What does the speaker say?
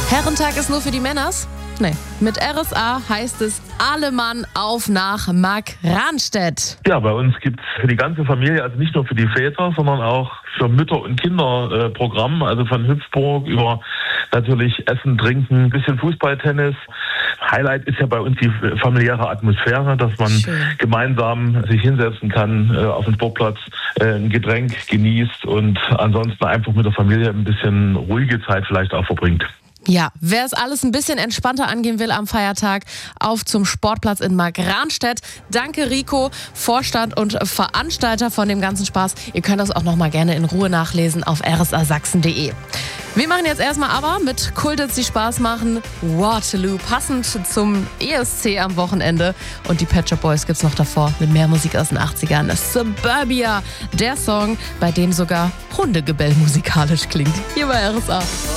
Herrentag ist nur für die Männers? Nee. Mit RSA heißt es alle Mann auf nach Markranstädt. Ja, bei uns gibt es für die ganze Familie, also nicht nur für die Väter, sondern auch für Mütter und Kinder Programm, also von Hüpfburg über natürlich Essen, Trinken, bisschen Fußball, Tennis. Highlight ist ja bei uns die familiäre Atmosphäre, dass man gemeinsam sich hinsetzen kann auf dem Sportplatz, ein Getränk genießt und ansonsten einfach mit der Familie ein bisschen ruhige Zeit vielleicht auch verbringt. Ja, wer es alles ein bisschen entspannter angehen will am Feiertag, auf zum Sportplatz in Markranstädt. Danke Rico, Vorstand und Veranstalter von dem ganzen Spaß. Ihr könnt das auch noch mal gerne in Ruhe nachlesen auf rsasachsen.de. Wir machen jetzt erstmal aber mit Kulthits, die Spaß machen, Waterloo, passend zum ESC am Wochenende. Und die Pet Shop Boys gibt's noch davor mit mehr Musik aus den 80ern. Suburbia, der Song, bei dem sogar Hundegebell musikalisch klingt. Hier bei RSA.